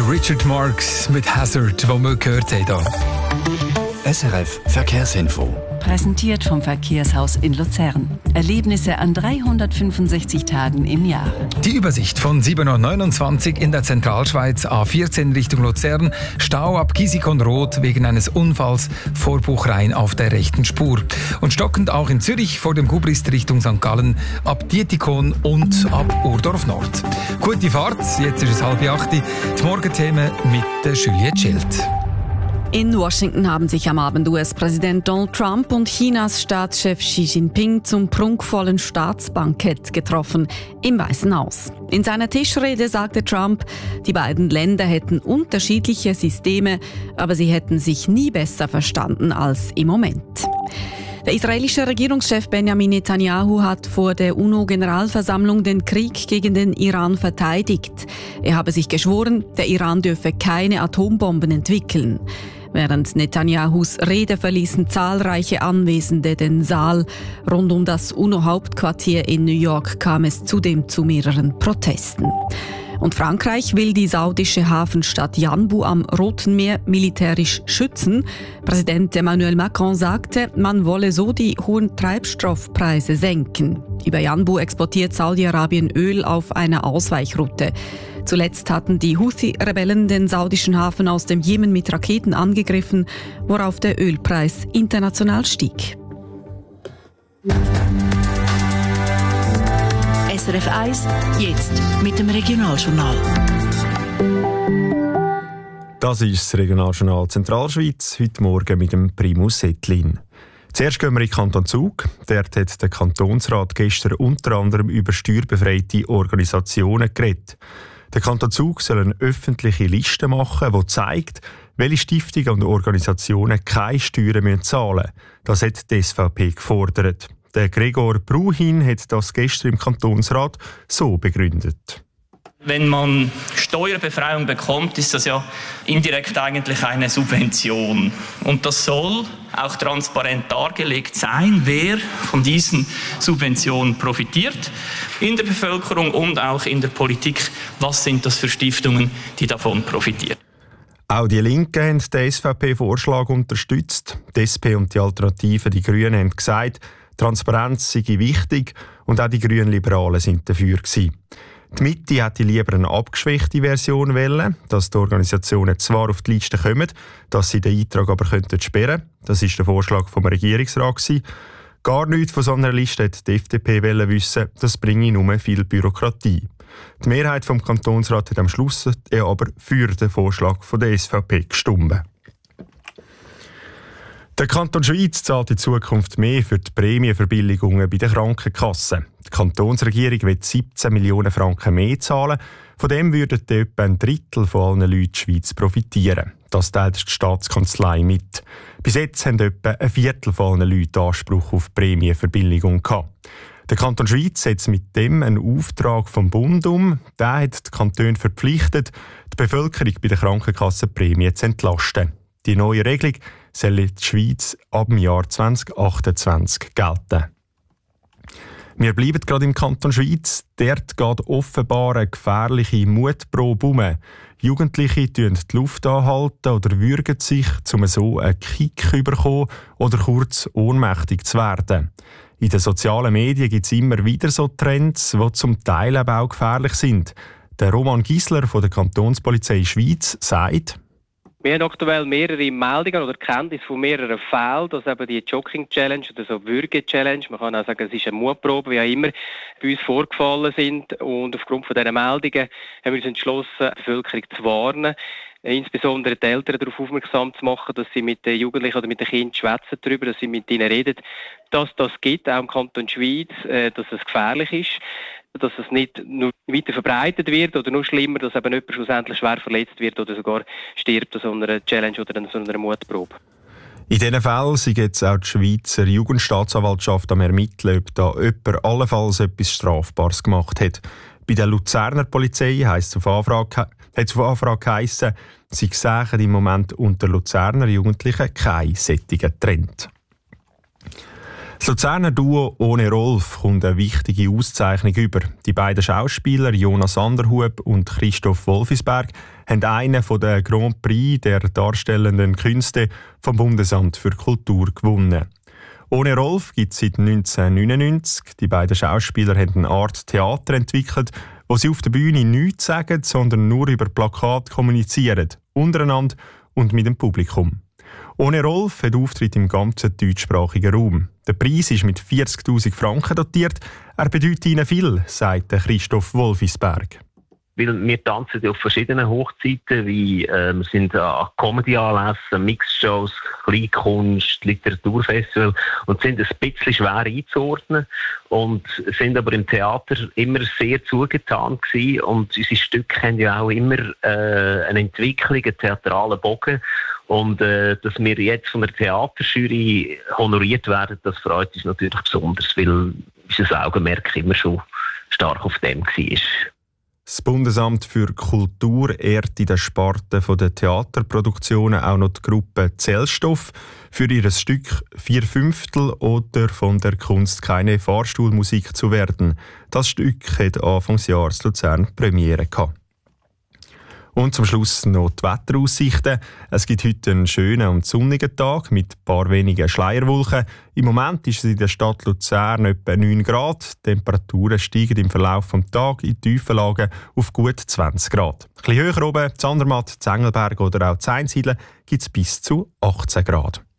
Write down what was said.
Der Richard Marx mit Hazard, den wir gehört haben hier. SRF Verkehrsinfo. Präsentiert vom Verkehrshaus in Luzern. Erlebnisse an 365 Tagen im Jahr. Die Übersicht von 7.29 Uhr in der Zentralschweiz, A14 Richtung Luzern. Stau ab Gisikon-Rot wegen eines Unfalls, Vorbuch rein auf der rechten Spur. Und stockend auch in Zürich vor dem Gubrist Richtung St. Gallen, ab Dietikon und ab Urdorf Nord. Gute Fahrt, jetzt ist es 7:30 Uhr. Die Morgenthemen mit der Juliette Schild. In Washington haben sich am Abend US-Präsident Donald Trump und Chinas Staatschef Xi Jinping zum prunkvollen Staatsbankett getroffen im Weißen Haus. In seiner Tischrede sagte Trump, die beiden Länder hätten unterschiedliche Systeme, aber sie hätten sich nie besser verstanden als im Moment. Der israelische Regierungschef Benjamin Netanyahu hat vor der UNO-Generalversammlung den Krieg gegen den Iran verteidigt. Er habe sich geschworen, der Iran dürfe keine Atombomben entwickeln. Während Netanyahus Rede verließen zahlreiche Anwesende den Saal. Rund um das UNO-Hauptquartier in New York kam es zudem zu mehreren Protesten. Und Frankreich will die saudische Hafenstadt Yanbu am Roten Meer militärisch schützen. Präsident Emmanuel Macron sagte, man wolle so die hohen Treibstoffpreise senken. Über Yanbu exportiert Saudi-Arabien Öl auf einer Ausweichroute. Zuletzt hatten die Houthi-Rebellen den saudischen Hafen aus dem Jemen mit Raketen angegriffen, worauf der Ölpreis international stieg. SRF 1, jetzt mit dem Regionaljournal. Das ist das Regionaljournal Zentralschweiz, heute Morgen mit dem Primus Settlin. Zuerst gehen wir in den Kanton Zug. Dort hat der Kantonsrat gestern unter anderem über steuerbefreite Organisationen geredet. Der Kanton Zug soll eine öffentliche Liste machen, die zeigt, welche Stiftungen und Organisationen keine Steuern zahlen müssen. Das hat die SVP gefordert. Der Gregor Bruhin hat das gestern im Kantonsrat so begründet. Wenn man Steuerbefreiung bekommt, ist das ja indirekt eigentlich eine Subvention. Und das soll auch transparent dargelegt sein, wer von diesen Subventionen profitiert in der Bevölkerung und auch in der Politik. Was sind das für Stiftungen, die davon profitieren? Auch die Linken haben den SVP-Vorschlag unterstützt. Die SP und die Alternative, die Grünen, haben gesagt, Transparenz sei wichtig und auch die Grünliberalen sind dafür gewesen. Die Mitte hätte lieber eine abgeschwächte Version wollen, dass die Organisationen zwar auf die Liste kommen, dass sie den Eintrag aber sperren könnten. Das war der Vorschlag vom Regierungsrat gewesen. Gar nichts von so einer Liste hat die FDP wissen, das bringe nur viel Bürokratie. Die Mehrheit vom Kantonsrat hat am Schluss aber für den Vorschlag von der SVP gestimmt. Der Kanton Schweiz zahlt in Zukunft mehr für die Prämienverbilligungen bei den Krankenkassen. Die Kantonsregierung will 17 Millionen Franken mehr zahlen. Von dem würden etwa ein Drittel von allen Leuten in der Schweiz profitieren. Das teilt die Staatskanzlei mit. Bis jetzt haben etwa ein Viertel von allen Leuten Anspruch auf Prämienverbilligung gehabt. Der Kanton Schweiz setzt mit dem einen Auftrag vom Bund um. Der hat die Kantone verpflichtet, die Bevölkerung bei den Krankenkassenprämien zu entlasten. Die neue Regelung soll in der Schweiz ab dem Jahr 2028 gelten. Wir bleiben gerade im Kanton Schweiz. Dort geht offenbar eine gefährliche Mutprobe um. Jugendliche halten die Luft anhalten oder würgen sich, um so einen Kick zu bekommen oder kurz ohnmächtig zu werden. In den sozialen Medien gibt es immer wieder so Trends, die zum Teil eben auch gefährlich sind. Der Roman Gisler von der Kantonspolizei Schweiz sagt: Wir haben aktuell mehrere Meldungen oder Kenntnisse von mehreren Fällen, dass eben die Jogging-Challenge oder so Würge-Challenge, man kann auch sagen, es ist eine Mutprobe, wie auch immer, bei uns vorgefallen sind. Und aufgrund von diesen Meldungen haben wir uns entschlossen, die Bevölkerung zu warnen, insbesondere die Eltern darauf aufmerksam zu machen, dass sie mit den Jugendlichen oder mit den Kindern schwätzen darüber, dass sie mit ihnen reden, dass das gibt, auch im Kanton Schweiz, dass es gefährlich ist, dass es nicht nur weiter verbreitet wird oder noch schlimmer, dass eben jemand schlussendlich schwer verletzt wird oder sogar stirbt an so einer Challenge oder an so einer Mutprobe. In diesen Fällen sind jetzt auch die Schweizer Jugendstaatsanwaltschaft am Ermitteln, ob da jemand allenfalls etwas Strafbares gemacht hat. Bei der Luzerner Polizei hat es auf Anfrage geheissen, sie sehen im Moment unter Luzerner Jugendlichen keinen solchen Trend. Das Luzerner Duo «Ohne Rolf» kommt eine wichtige Auszeichnung über. Die beiden Schauspieler Jonas Anderhub und Christoph Wolfisberg haben einen von den Grand Prix der darstellenden Künste vom Bundesamt für Kultur gewonnen. «Ohne Rolf» gibt es seit 1999. Die beiden Schauspieler haben eine Art Theater entwickelt, wo sie auf der Bühne nichts sagen, sondern nur über Plakate kommunizieren, untereinander und mit dem Publikum. «Ohne Rolf» hat Auftritt im ganzen deutschsprachigen Raum. Der Preis ist mit 40'000 Franken dotiert. Er bedeutet ihnen viel, sagt Christoph Wolfisberg. Weil wir tanzen auf verschiedenen Hochzeiten, wie wir sind an Comedy-Anlässen, Mixshows, Kleinkunst, Literaturfestival und sind ein bisschen schwer einzuordnen und sind aber im Theater immer sehr zugetan gewesen und unsere Stücke haben ja auch immer eine Entwicklung, einen theatralen Bogen und dass wir jetzt von der Theaterjury honoriert werden, das freut uns natürlich besonders, weil unser Augenmerk immer schon stark auf dem war. Das Bundesamt für Kultur ehrt in der Sparte der Theaterproduktionen auch noch die Gruppe Zellstoff für ihr Stück 4/5 oder von der Kunst keine Fahrstuhlmusik zu werden. Das Stück hat Anfangsjahres Luzern Premiere gehabt. Und zum Schluss noch die Wetteraussichten. Es gibt heute einen schönen und sonnigen Tag mit ein paar wenigen Schleierwolken. Im Moment ist es in der Stadt Luzern etwa 9 Grad. Die Temperaturen steigen im Verlauf des Tages in tiefen Lagen auf gut 20 Grad. Ein bisschen höher oben, Zandermatt, Zengelberg oder auch Zeinsiedlen gibt es bis zu 18 Grad.